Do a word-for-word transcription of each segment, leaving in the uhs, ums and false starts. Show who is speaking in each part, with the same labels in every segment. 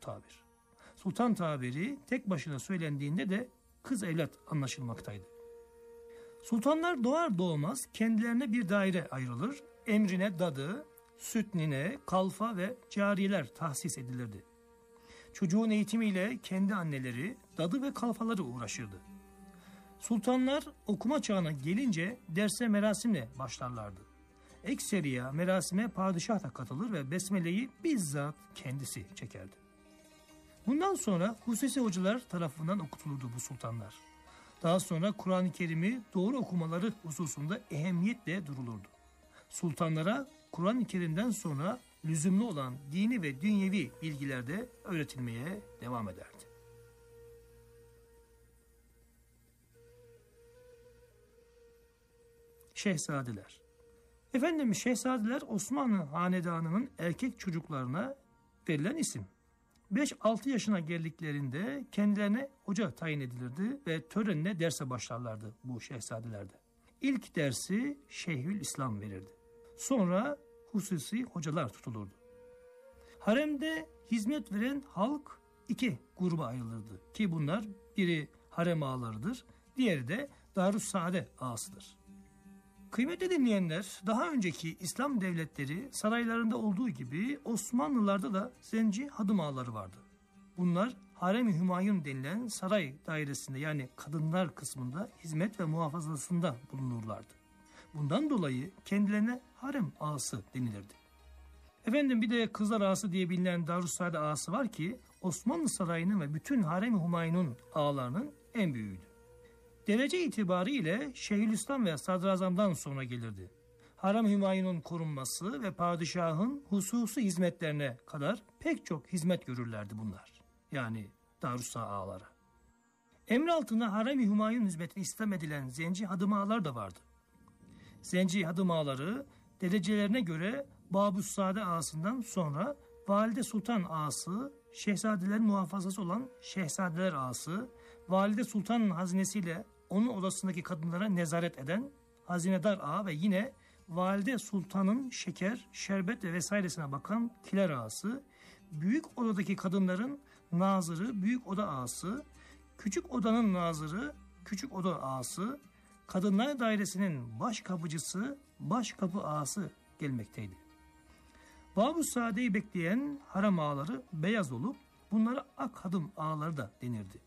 Speaker 1: tabir. Sultan tabiri tek başına söylendiğinde de kız evlat anlaşılmaktaydı. Sultanlar doğar doğmaz kendilerine bir daire ayrılır, emrine dadı, süt nine, kalfa ve cariyeler tahsis edilirdi. Çocuğun eğitimiyle kendi anneleri, dadı ve kalfaları uğraşırdı. Sultanlar okuma çağına gelince derse merasimle başlarlardı. Ekseriya merasime padişah da katılır ve besmeleyi bizzat kendisi çekerdi. Bundan sonra hususi hocalar tarafından okutulurdu bu sultanlar. Daha sonra Kur'an-ı Kerim'i doğru okumaları hususunda ehemmiyetle durulurdu. Sultanlara Kur'an-ı Kerim'den sonra lüzumlu olan dini ve dünyevi bilgiler de öğretilmeye devam ederdi. Şehzadeler. Efendim şehzadeler Osmanlı hanedanının erkek çocuklarına verilen isim. beş altı yaşına geldiklerinde kendilerine hoca tayin edilirdi ve törenle derse başlarlardı bu şehzadelerde. İlk dersi Şeyhülislam verirdi. Sonra hususi hocalar tutulurdu. Haremde hizmet veren halk iki gruba ayrılırdı ki bunlar biri harem ağalarıdır, diğeri de Darüssaade ağasıdır. Kıymetli dinleyenler, daha önceki İslam devletleri saraylarında olduğu gibi Osmanlılarda da zenci hadım ağaları vardı. Bunlar Harem-i Hümayun denilen saray dairesinde yani kadınlar kısmında hizmet ve muhafazasında bulunurlardı. Bundan dolayı kendilerine harem ağası denilirdi. Efendim bir de kızlar ağası diye bilinen Darüssaade ağası var ki Osmanlı sarayının ve bütün Harem-i Hümayun'un ağalarının en büyüğüydü. Derece itibariyle Şeyhülislam ve Sadrazam'dan sonra gelirdi. Harem-i Hümayun'un korunması ve padişahın hususi hizmetlerine kadar pek çok hizmet görürlerdi bunlar. Yani Darüssaade ağaları. Emri altında Harem-i Hümayun hizmetini istem edilen zenci hadım ağalar da vardı. Zenci hadım ağaları derecelerine göre Babüssade ağasından sonra Valide Sultan ağası, şehzadelerin muhafazası olan Şehzadeler ağası, Valide Sultan'ın hazinesiyle onun odasındaki kadınlara nezaret eden Hazinedar ağa ve yine Valide Sultan'ın şeker, şerbet ve vesairesine bakan Kiler ağası, büyük odadaki kadınların nazırı büyük oda ağası, küçük odanın nazırı küçük oda ağası, kadınlar dairesinin baş kapıcısı baş kapı ağası gelmekteydi. Babüssade'yi bekleyen harem ağaları beyaz olup bunlara ak hadım ağaları da denirdi.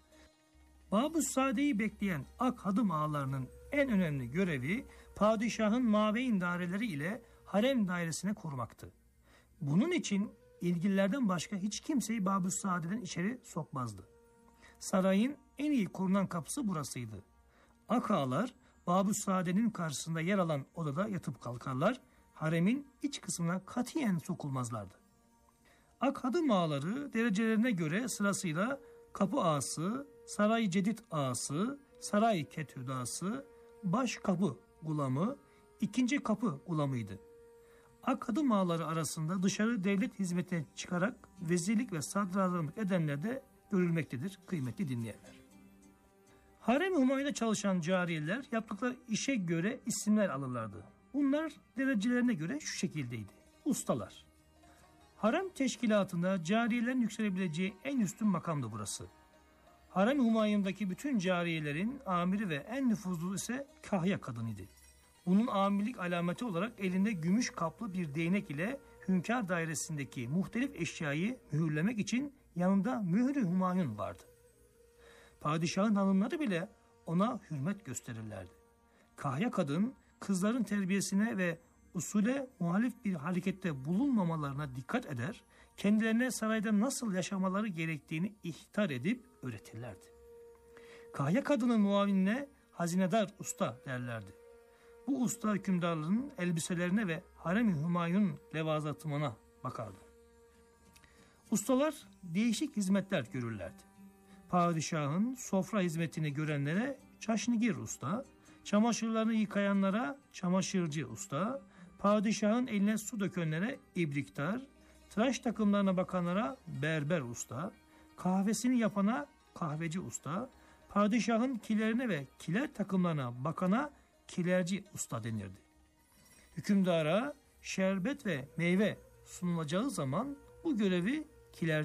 Speaker 1: Babüssade'yi bekleyen ak hadım ağalarının en önemli görevi padişahın mabeyin daireleri ile harem dairesine korumaktı. Bunun için ilgililerden başka hiç kimseyi Babüssade'den içeri sokmazdı. Sarayın en iyi korunan kapısı burasıydı. Ak ağalar Babüssade'nin karşısında yer alan odada yatıp kalkarlar, haremin iç kısmına katiyen sokulmazlardı. Ak hadım ağaları derecelerine göre sırasıyla kapı ağası, saray cedid ağası, saray ketüd ağası, baş kapı gulamı, ikinci kapı gulamıydı. Ak hadım ağaları arasında dışarı devlet hizmetine çıkarak vezirlik ve sadrazamlık edenler de görülmektedir kıymetli dinleyenler. Harem-i Hümayun'da çalışan cariyeler yaptıkları işe göre isimler alırlardı. Bunlar derecelerine göre şu şekildeydi. Ustalar. Harem teşkilatında cariyelerin yükselebileceği en üstün makamdı burası. Harem-i Hümayun'daki bütün cariyelerin amiri ve en nüfuzlu ise kahya kadınıydı. Bunun amirlik alameti olarak elinde gümüş kaplı bir değnek ile hünkâr dairesindeki muhtelif eşyayı mühürlemek için yanında mührü Hümayun vardı. Padişahın hanımları bile ona hürmet gösterirlerdi. Kahya kadın kızların terbiyesine ve usule muhalif bir harekette bulunmamalarına dikkat eder, kendilerine sarayda nasıl yaşamaları gerektiğini ihtar edip öğretirlerdi. Kahya kadının muavinine hazinedar usta derlerdi. Bu usta hükümdarların elbiselerine ve harem-i Hümayun levazatımına bakardı. Ustalar değişik hizmetler görürlerdi. Padişahın sofra hizmetini görenlere çaşnigir usta, çamaşırlarını yıkayanlara çamaşırcı usta, padişahın eline su dökenlere ibriktar, tıraş takımlarına bakanlara berber usta, kahvesini yapana kahveci usta, padişahın kilerine ve kiler takımlarına bakana kilerci usta denirdi. Hükümdara şerbet ve meyve sunulacağı zaman bu görevi kilerci